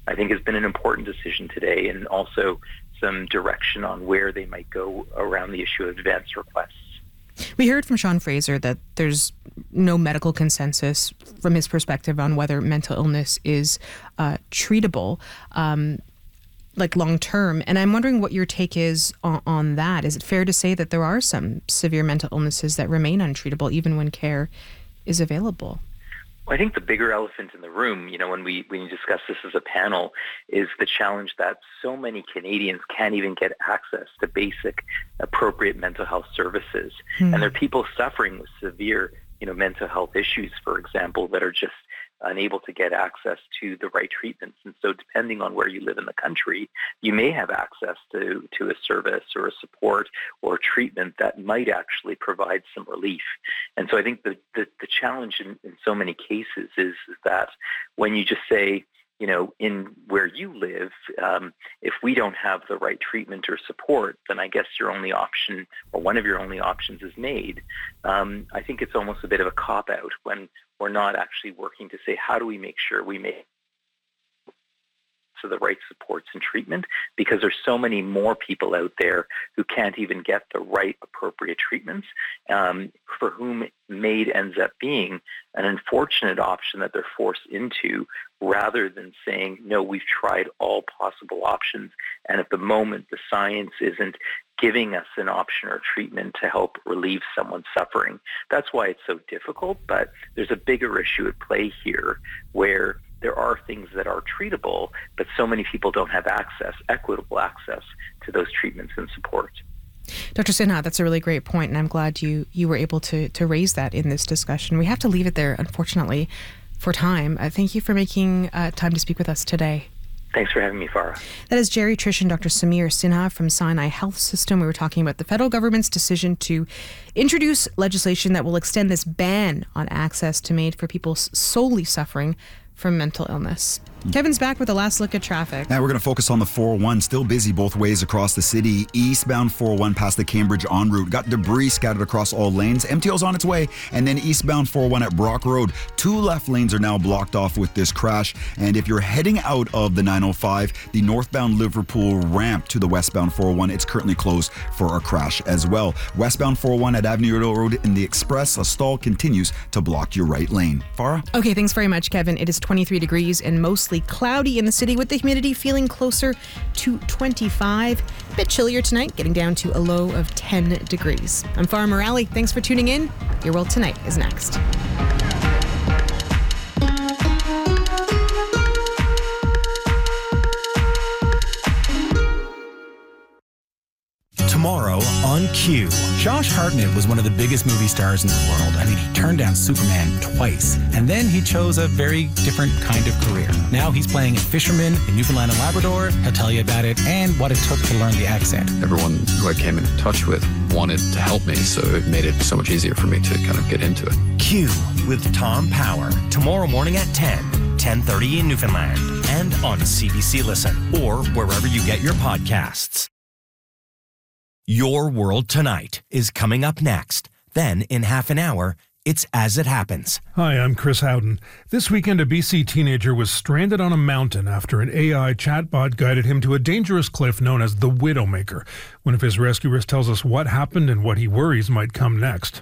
I think has been an important decision today, and also some direction on where they might go around the issue of advance requests. We heard from Sean Fraser that there's no medical consensus from his perspective on whether mental illness is treatable, like long term. And I'm wondering what your take is on that. Is it fair to say that there are some severe mental illnesses that remain untreatable even when care is available? Well, I think the bigger elephant in the room, when we discuss this as a panel, is the challenge that so many Canadians can't even get access to basic, appropriate mental health services. And there are people suffering with severe, mental health issues, for example, that are just unable to get access to the right treatments. And so depending on where you live in the country, you may have access to a service or a support or treatment that might actually provide some relief. And so I think the challenge in so many cases is that when you just say, in where you live, if we don't have the right treatment or support, then I guess your only option or one of your only options is made. I think it's almost a bit of a cop-out when we're not actually working to say, how do we make sure we make the right supports and treatment, because there's so many more people out there who can't even get the right appropriate treatments, for whom MAID ends up being an unfortunate option that they're forced into, rather than saying, no, we've tried all possible options, and at the moment the science isn't giving us an option or treatment to help relieve someone's suffering. That's why it's so difficult, but there's a bigger issue at play here where there are things that are treatable, but so many people don't have equitable access to those treatments and support. Dr. Sinha, that's a really great point, and I'm glad you were able to raise that in this discussion. We have to leave it there, unfortunately, for time. Thank you for making time to speak with us today. Thanks for having me, Farah. That is geriatrician Dr. Samir Sinha from Sinai Health System. We were talking about the federal government's decision to introduce legislation that will extend this ban on access to MAID for people solely suffering from mental illness. Kevin's back with a last look at traffic. Now we're going to focus on the 401. Still busy both ways across the city. Eastbound 401 past the Cambridge en route. Got debris scattered across all lanes. MTO's on its way. And then eastbound 401 at Brock Road. 2 left lanes are now blocked off with this crash. And if you're heading out of the 905, the northbound Liverpool ramp to the westbound 401, it's currently closed for a crash as well. Westbound 401 at Avenue Road in the Express, a stall continues to block your right lane. Farah? Okay, thanks very much, Kevin. It is 23 degrees and mostly cloudy in the city, with the humidity feeling closer to 25. A bit chillier tonight, getting down to a low of 10 degrees. I'm Farah Morale. Thanks for tuning in. Your World Tonight is next. Tomorrow on Q. Josh Hartnett was one of the biggest movie stars in the world. I mean, he turned down Superman twice, and then he chose a very different kind of career. Now he's playing a fisherman in Newfoundland and Labrador. He'll tell you about it and what it took to learn the accent. Everyone who I came in touch with wanted to help me, so it made it so much easier for me to kind of get into it. Q with Tom Power. Tomorrow morning at 10:30 in Newfoundland, and on CBC Listen, or wherever you get your podcasts. Your World Tonight is coming up next. Then, in half an hour, it's As It Happens. Hi, I'm Chris Howden. This weekend, a BC teenager was stranded on a mountain after an AI chatbot guided him to a dangerous cliff known as the Widowmaker. One of his rescuers tells us what happened and what he worries might come next.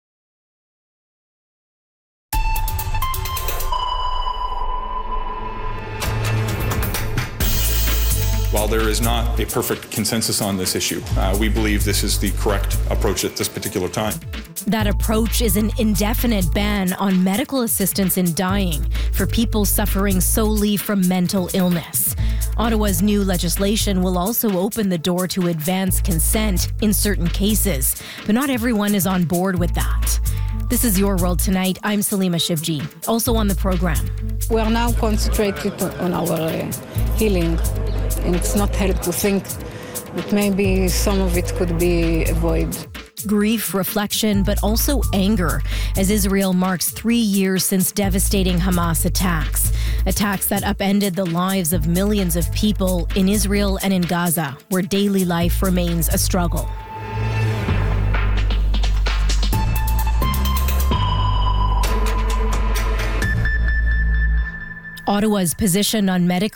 While there is not a perfect consensus on this issue, we believe this is the correct approach at this particular time. That approach is an indefinite ban on medical assistance in dying for people suffering solely from mental illness. Ottawa's new legislation will also open the door to advance consent in certain cases, but not everyone is on board with that. This is Your World Tonight. I'm Salima Shivji. Also on the program. We are now concentrated on our healing, and it's not helpful to think that maybe some of it could be avoided. Grief, reflection, but also anger, as Israel marks 3 years since devastating Hamas attacks. Attacks that upended the lives of millions of people in Israel and in Gaza, where daily life remains a struggle. Ottawa's position on medically